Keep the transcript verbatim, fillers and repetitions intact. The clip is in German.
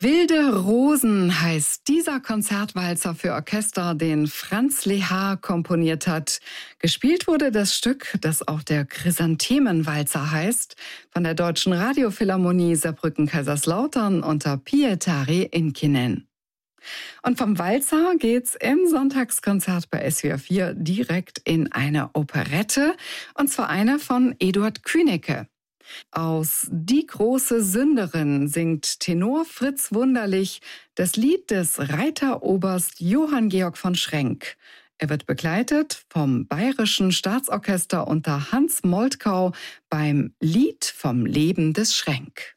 Wilde Rosen heißt dieser Konzertwalzer für Orchester, den Franz Lehár komponiert hat. Gespielt wurde das Stück, das auch der Chrysanthemenwalzer heißt, von der Deutschen Radiophilharmonie Saarbrücken-Kaiserslautern unter Pietari Inkinen. Und vom Walzer geht's im Sonntagskonzert bei S W R vier direkt in eine Operette, und zwar eine von Eduard Künecke. Aus Die große Sünderin singt Tenor Fritz Wunderlich das Lied des Reiteroberst Johann Georg von Schrenk. Er wird begleitet vom Bayerischen Staatsorchester unter Hans Moltkau beim Lied vom Leben des Schrenk.